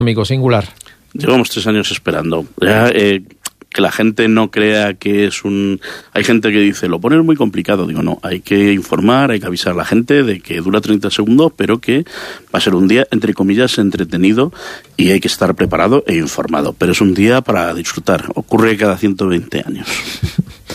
Amigo singular. Llevamos 3 años esperando. Ya, que la gente no crea que es un... Hay gente que dice, lo pones muy complicado. Digo, no, hay que informar, hay que avisar a la gente de que dura 30 segundos, pero que va a ser un día, entre comillas, entretenido y hay que estar preparado e informado. Pero es un día para disfrutar. Ocurre cada 120 años.